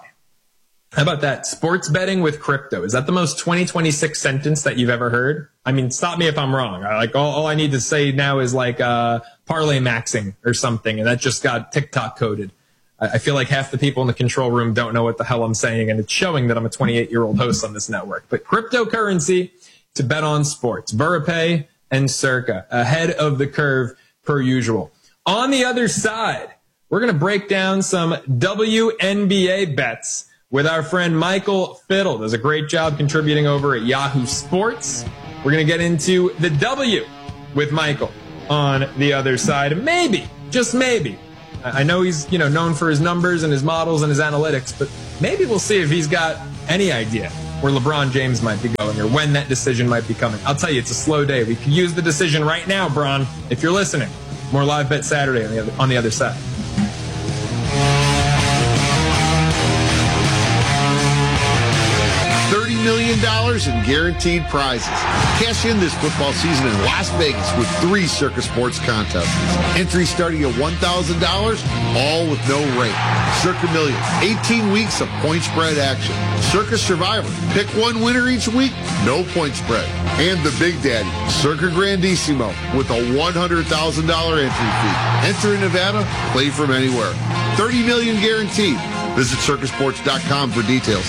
How about that? Sports betting with crypto. Is that the most twenty twenty-six sentence that you've ever heard? I mean, stop me if I'm wrong. Like all, all I need to say now is like uh, parlay maxing or something, and that just got TikTok coded. I, I feel like half the people in the control room don't know what the hell I'm saying, and it's showing that I'm a twenty-eight-year-old host on this network. But cryptocurrency to bet on sports. BurraPay and Circa, ahead of the curve per usual. On the other side, we're going to break down some W N B A bets with our friend Michael Fiddle. Does a great job contributing over at Yahoo Sports. We're going to get into the W with Michael on the other side. Maybe, just maybe. I know he's, you know, known for his numbers and his models and his analytics, but maybe we'll see if he's got any idea where LeBron James might be going or when that decision might be coming. I'll tell you, it's a slow day. We could use the decision right now, Bron, if you're listening. More Live Bet Saturday on the other, on the other side. thirty million dollars in guaranteed prizes. Cash in this football season in Las Vegas with three Circa Sports contests. Entry starting at one thousand dollars, all with no rate. Circa Millions, eighteen weeks of point spread action. Circa Survivor, pick one winner each week, no point spread. And the Big Daddy, Circa Grandissimo, with a one hundred thousand dollars entry fee. Enter in Nevada, play from anywhere. thirty million dollars guaranteed. Visit circa sports dot com for details.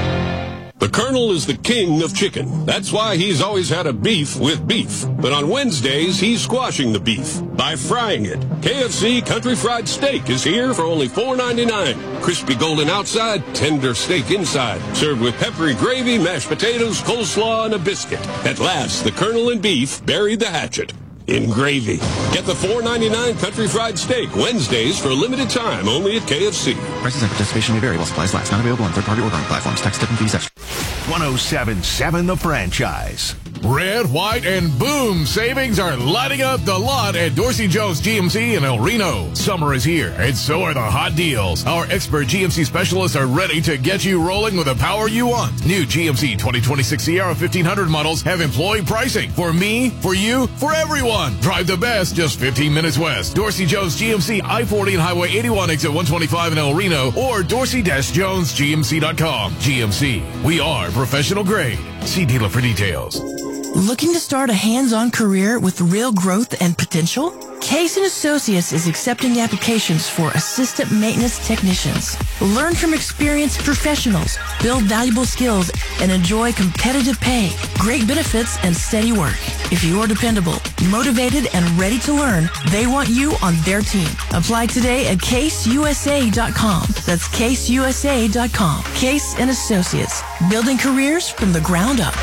The Colonel is the king of chicken. That's why he's always had a beef with beef. But on Wednesdays, he's squashing the beef by frying it. K F C Country Fried Steak is here for only four ninety-nine. Crispy golden outside, tender steak inside. Served with peppery gravy, mashed potatoes, coleslaw, and a biscuit. At last, the Colonel and beef buried the hatchet in gravy. Get the four ninety-nine Country Fried Steak Wednesdays for a limited time only at K F C. Prices and participation may vary while supplies last. Not available on third-party ordering platforms. Tax, tip, and fees extra. one oh seven point seven The Franchise. Red, white, and boom savings are lighting up the lot at Dorsey Jones G M C in El Reno. Summer is here, and so are the hot deals. Our expert G M C specialists are ready to get you rolling with the power you want. New G M C twenty twenty-six Sierra fifteen hundred models have employee pricing. For me, for you, for everyone. Drive the best just fifteen minutes west. Dorsey Jones G M C, I forty and Highway eighty-one, exit one twenty-five in El Reno, or dorsey jones g m c dot com. G M C, we are professional grade. See dealer for details. Looking to start a hands-on career with real growth and potential? Case and Associates is accepting applications for assistant maintenance technicians. Learn from experienced professionals, build valuable skills, and enjoy competitive pay, great benefits, and steady work. If you are dependable, motivated, and ready to learn, they want you on their team. Apply today at case u s a dot com. That's case u s a dot com. Case and Associates, building careers from the ground up.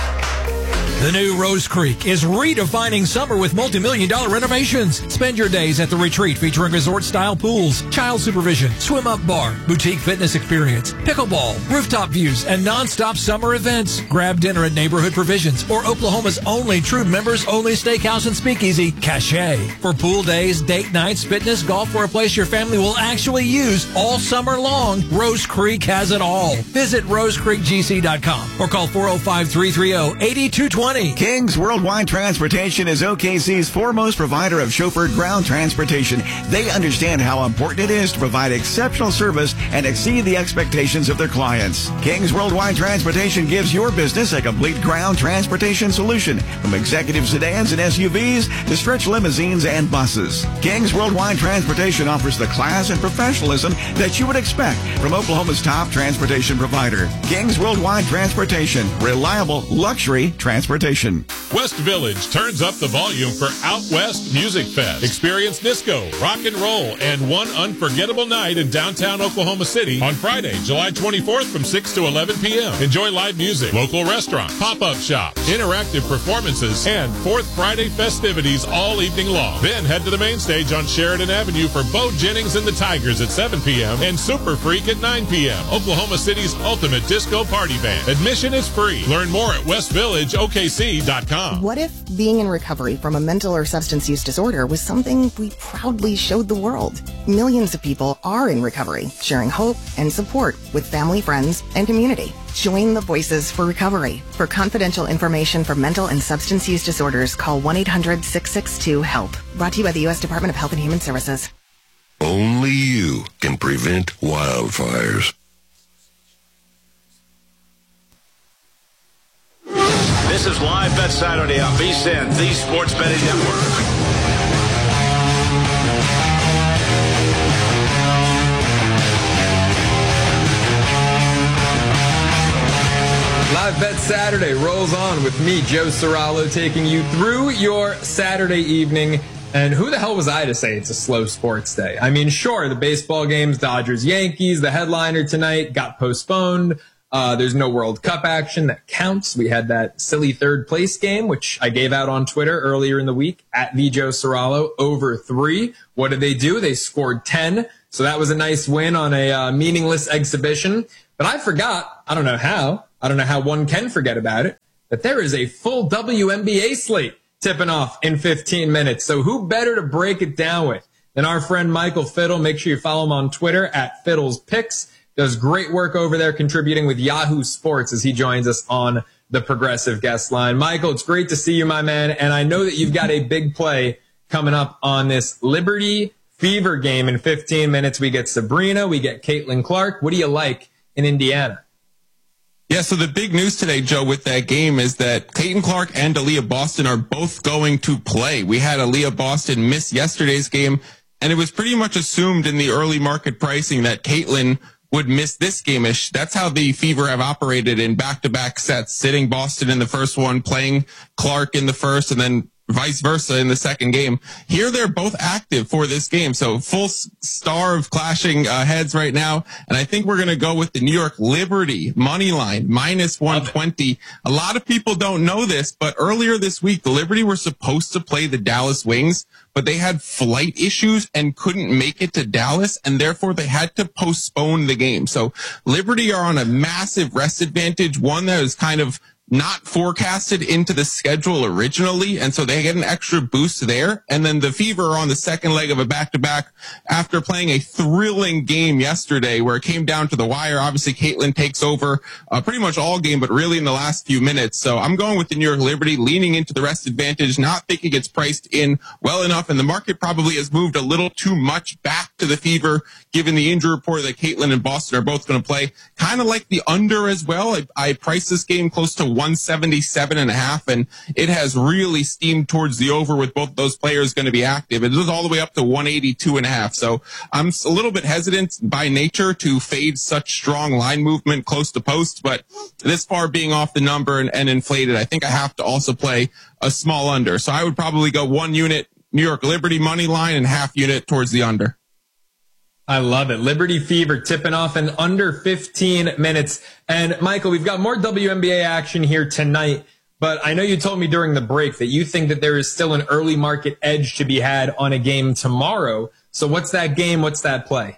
The new Rose Creek is redefining summer with multi-million dollar renovations. Spend your days at the retreat featuring resort-style pools, child supervision, swim-up bar, boutique fitness experience, pickleball, rooftop views, and non-stop summer events. Grab dinner at Neighborhood Provisions or Oklahoma's only true members-only steakhouse and speakeasy, Cache. For pool days, date nights, fitness, golf, or a place your family will actually use all summer long, Rose Creek has it all. Visit rose creek g c dot com or call four oh five, three three oh, eight two two oh. King's Worldwide Transportation is O K C's foremost provider of chauffeured ground transportation. They understand how important it is to provide exceptional service and exceed the expectations of their clients. King's Worldwide Transportation gives your business a complete ground transportation solution, from executive sedans and S U Vs to stretch limousines and buses. King's Worldwide Transportation offers the class and professionalism that you would expect from Oklahoma's top transportation provider. King's Worldwide Transportation, reliable luxury transportation. West Village turns up the volume for Out West Music Fest. Experience disco, rock and roll, and one unforgettable night in downtown Oklahoma City on Friday, July twenty-fourth from six to eleven p.m. Enjoy live music, local restaurants, pop-up shops, interactive performances, and Fourth Friday festivities all evening long. Then head to the main stage on Sheridan Avenue for Bo Jennings and the Tigers at seven p.m. and Super Freak at nine p.m. Oklahoma City's ultimate disco party band. Admission is free. Learn more at west village o k c dot com. What if being in recovery from a mental or substance use disorder was something we proudly showed the world? Millions of people are in recovery, sharing hope and support with family, friends, and community. Join the Voices for Recovery. For confidential information for mental and substance use disorders, call one eight hundred, six six two, HELP. Brought to you by the U S Department of Health and Human Services. Only you can prevent wildfires. This is Live Bet Saturday on V S I N, the Sports Betting Network. Live Bet Saturday rolls on with me, Joe Serralo, taking you through your Saturday evening And who the hell was I to say it's a slow sports day? I mean, sure, the baseball games, Dodgers, Yankees, the headliner tonight got postponed. Uh, there's no World Cup action that counts. We had that silly third place game, which I gave out on Twitter earlier in the week at Vijo Serralo, over three. What did they do? They scored ten. So that was a nice win on a uh, meaningless exhibition. But I forgot, I don't know how, I don't know how one can forget about it, that there is a full W N B A slate tipping off in fifteen minutes. So who better to break it down with than our friend Michael Fiddle? Make sure you follow him on Twitter at Fiddle's Picks. Does great work over there contributing with Yahoo Sports as he joins us on the Progressive Guest Line. Michael, it's great to see you, my man. And I know that you've got a big play coming up on this Liberty Fever game in fifteen minutes. We get Sabrina, we get Caitlin Clark. What do you like in Indiana? Yeah, so the big news today, Joe, with that game is that Caitlin Clark and Aaliyah Boston are both going to play. We had Aaliyah Boston miss yesterday's game, and it was pretty much assumed in the early market pricing that Caitlin would miss this game-ish. That's how the Fever have operated in back-to-back sets, sitting Boston in the first one, playing Clark in the first, and then vice versa in the second game. Here they're both active for this game, so full star of clashing uh, heads right now. And I think we're going to go with the New York Liberty money line, minus one twenty. A lot of people don't know this, but earlier this week, the Liberty were supposed to play the Dallas Wings, but they had flight issues and couldn't make it to Dallas, and therefore they had to postpone the game. So Liberty are on a massive rest advantage, one that is kind of not forecasted into the schedule originally, and so they get an extra boost there. And then the Fever are on the second leg of a back-to-back after playing a thrilling game yesterday where it came down to the wire. Obviously, Caitlin takes over uh, pretty much all game, but really in the last few minutes. So I'm going with the New York Liberty, leaning into the rest advantage, not thinking it's priced in well enough, and the market probably has moved a little too much back to the Fever, given the injury report that Caitlin and Boston are both going to play. Kind of like the under as well. I, I priced this game close to one seventy-seven and a half, and it has really steamed towards the over with both those players going to be active. It was all the way up to one eighty-two and a half. So I'm a little bit hesitant by nature to fade such strong line movement close to post, but this far being off the number and, and inflated, I think I have to also play a small under. So I would probably go one unit New York Liberty money line and half unit towards the under. I love it. Liberty Fever tipping off in under fifteen minutes. And Michael, we've got more W N B A action here tonight, but I know you told me during the break that you think that there is still an early market edge to be had on a game tomorrow. So what's that game? What's that play?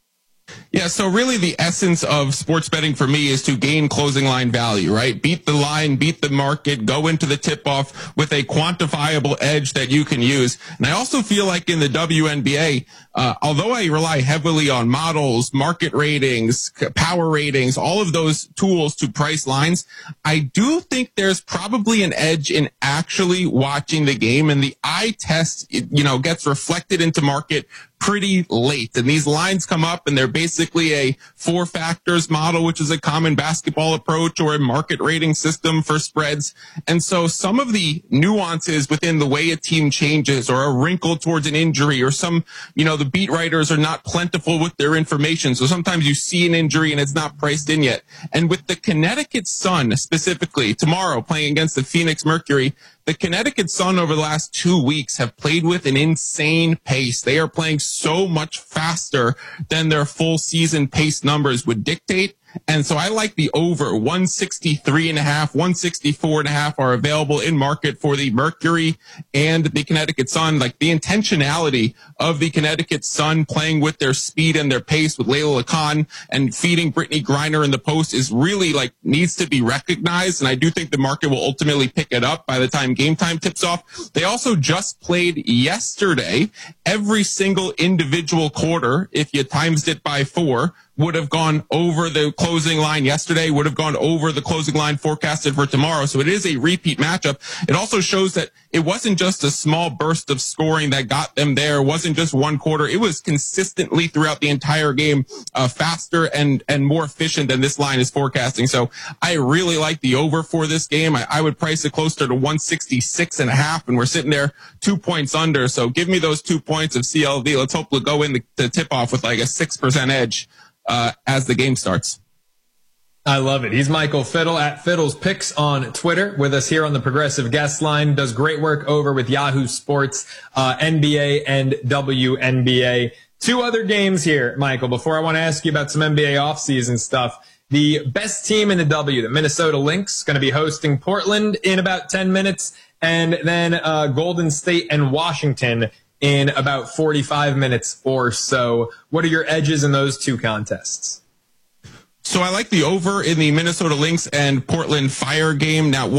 Yeah, so really the essence of sports betting for me is to gain closing line value, right? Beat the line, beat the market, go into the tip-off with a quantifiable edge that you can use. And I also feel like in the W N B A, uh, although I rely heavily on models, market ratings, power ratings, all of those tools to price lines, I do think there's probably an edge in actually watching the game, and the eye test, you know, gets reflected into market pretty late. And these lines come up and they're basically a four factors model, which is a common basketball approach, or a market rating system for spreads. And so some of the nuances within the way a team changes, or a wrinkle towards an injury, or some, you know, the beat writers are not plentiful with their information. So sometimes you see an injury and it's not priced in yet. And with the Connecticut Sun specifically tomorrow playing against the Phoenix Mercury, the Connecticut Sun over the last two weeks have played with an insane pace. They are playing so much faster than their full season pace numbers would dictate. And so I like the over. one sixty-three and a half, one sixty-four and a half are available in market for the Mercury and the Connecticut Sun. Like the intentionality of the Connecticut Sun playing with their speed and their pace with Layla Khan and feeding Brittany Griner in the post is really like needs to be recognized. And I do think the market will ultimately pick it up by the time game time tips off. They also just played yesterday. Every single individual quarter, if you times it by four, would have gone over the closing line yesterday, would have gone over the closing line forecasted for tomorrow. So it is a repeat matchup. It also shows that it wasn't just a small burst of scoring that got them there. It wasn't just one quarter. It was consistently throughout the entire game, uh, faster and, and more efficient than this line is forecasting. So I really like the over for this game. I, I would price it closer to one sixty-six and a half, and we're sitting there two points under. So give me those two points of C L V. Let's hope we'll go in the, the tip off with like a six percent edge. Uh, as the game starts. I love it. He's Michael Fiddle at Fiddle's Picks on Twitter, with us here on the Progressive Guest Line. Does great work over with Yahoo Sports, uh, N B A and W N B A. Two other games here, Michael, before I want to ask you about some N B A offseason stuff. The best team in the W, the Minnesota Lynx, going to be hosting Portland in about ten minutes, and then uh, Golden State and Washington in about forty-five minutes or so. What are your edges in those two contests? So I like the over in the Minnesota Lynx and Portland Fire game. Now,